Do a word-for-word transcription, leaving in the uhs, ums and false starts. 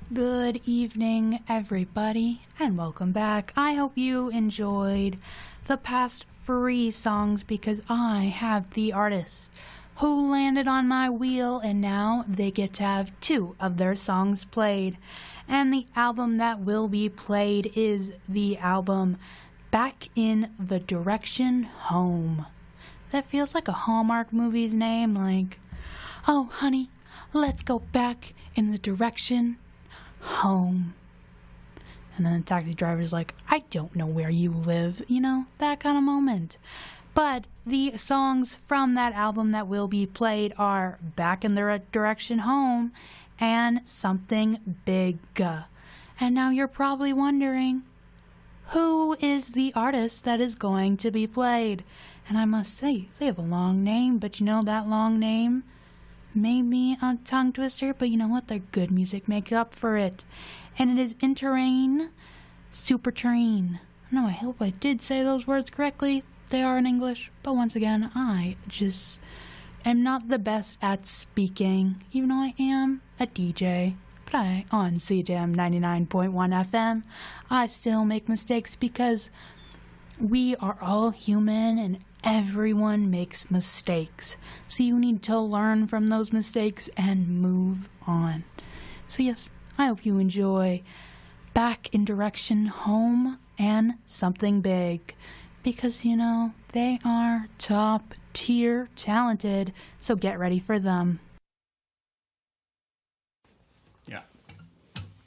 Good evening, everybody, and welcome back. I hope you enjoyed the past free songs because I have the artist who landed on my wheel, and now they get to have two of their songs played. And the album that will be played is the album Back in the Direction Home. That feels like a Hallmark movie's name, like, oh, honey, let's go back in the direction home. And then the taxi driver's like, I don't know where you live, you know, that kind of moment. But the songs from that album that will be played are Back in the Direction Home and Something Big. And now you're probably wondering, who is the artist that is going to be played? And I must say, they have a long name, but you know that long name made me a tongue twister, but you know what? Their good music makes up for it. And it is Interrain Supertrain. No, I hope I did say those words correctly. They are in English, but once again, I just am not the best at speaking, even though I am a D J. But I, on C J M ninety-nine point one F M, I still make mistakes because we are all human and everyone makes mistakes. So you need to learn from those mistakes and move on. So yes, I hope you enjoy Back in Direction Home and Something Big. Because, you know, they are top tier talented. So get ready for them.